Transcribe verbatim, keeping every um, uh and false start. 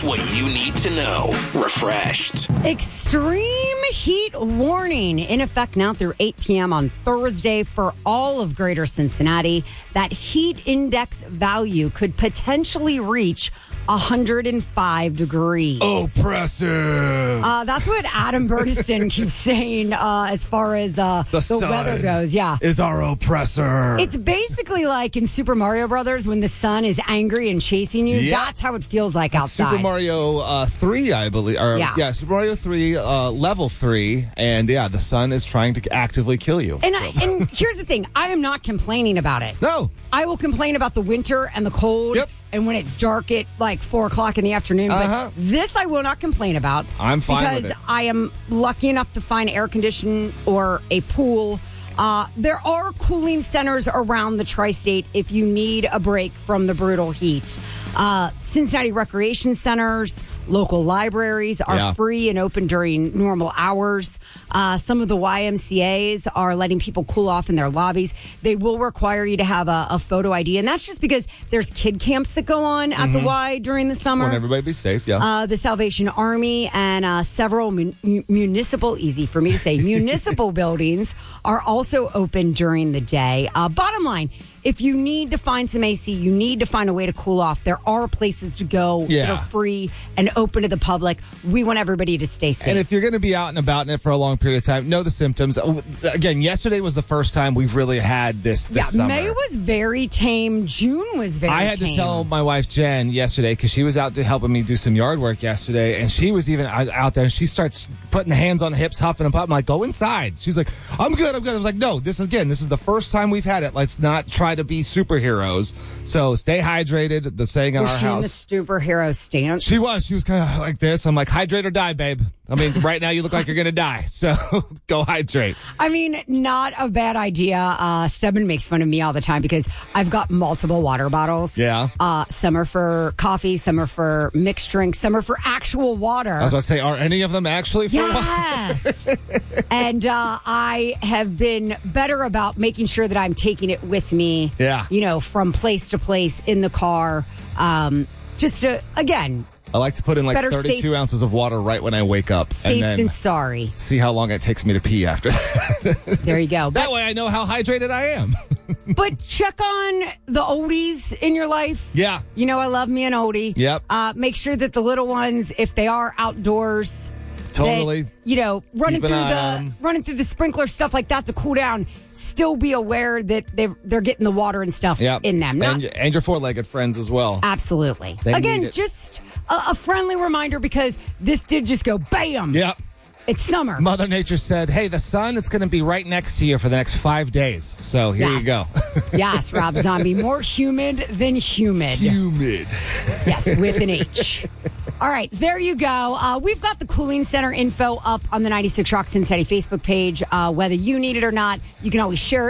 Just what you need to know. Refreshed. Extreme heat warning in effect now through eight p.m. on Thursday for all of greater Cincinnati. That heat index value could potentially reach one hundred five degrees. Oppressive. Uh, that's what Adam Burniston keeps saying uh, as far as uh, The the, sun weather goes. Yeah. Is our oppressor. It's basically like in Super Mario Brothers when the sun is angry and chasing you. Yeah. That's how it feels like That's outside. Super Mario uh, three, I believe. Or, Yeah. yeah, Super Mario three, uh, level three. And yeah, the sun is trying to actively kill you. And, I, and here's the thing. I am not complaining about it. No. I will complain about the winter and the cold Yep. and when it's dark at like four o'clock in the afternoon. Uh-huh. But this I will not complain about. I'm fine with because it. I am lucky enough to find air conditioning or a pool. Uh, there are cooling centers around the tri-state if you need a break from the brutal heat. Uh, Cincinnati recreation centers, local libraries are Yeah. free and open during normal hours. Uh, some of the Y M C As are letting people cool off in their lobbies. They will require you to have a, a photo I D, and that's just because there's kid camps that go on at the Y during the summer. Want everybody to be safe, yeah. Uh, the Salvation Army and uh, several mun- municipal, easy for me to say, municipal buildings are also open during the day. Uh, bottom line, if you need to find some A C, you need to find a way to cool off. There are places to go Yeah. that are free and open to the public. We want everybody to stay safe. And if you're going to be out and about in it for a long period of time, know the symptoms. Oh, Again, yesterday was the first time we've really had this this yeah, summer. May was very tame. June was very I had tame. to tell my wife Jen yesterday because she was out to helping me do some yard work yesterday, and she was even out out there. And she starts putting the hands on the hips, huffing and puffing. I'm like, go inside. She's like, I'm good, I'm good. I was like, no, this is again, this is the first time we've had it. Let's not try to be superheroes. So stay hydrated. The saying in Was our she house. in the superhero stance? She was. She was kind of like this. I'm like, hydrate or die, babe. I mean, right now you look like you're going to die. So go hydrate. I mean, not a bad idea. Uh, Stubborn makes fun of me all the time because I've got multiple water bottles. Yeah. Uh, some are for coffee, some are for mixed drinks, some are for actual water. I was about to say, are any of them actually for Yes. And uh, I have been better about making sure that I'm taking it with me. Yeah. You know, from place to place in the car. Um, just to, again, I like to put in like Better thirty-two safe- ounces of water right when I wake up. safe and then than sorry. see how long it takes me to pee after. There you go. But, That way I know how hydrated I am. but check on the oldies in your life. Yeah. You know, I love me an oldie. Yep. Uh, make sure that the little ones, if they are outdoors, Totally. that, you know, running Keep through an eye the on. running through the sprinkler stuff like that to cool down. Still be aware that they're they're getting the water and stuff Yep. in them. Not, and, and your four-legged friends as well. absolutely. They need Again, it. just a, a friendly reminder because this did just go bam. Yep. It's summer. Mother Nature said, hey, the sun, it's going to be right next to you for the next five days. So here Yes. you go. Yes, Rob Zombie. More humid than humid. Humid. Yes, with an H. All right, there you go. Uh, we've got the Cooling Center info up on the ninety-six Rock Cincinnati Facebook page. Uh, whether you need it or not, you can always share it.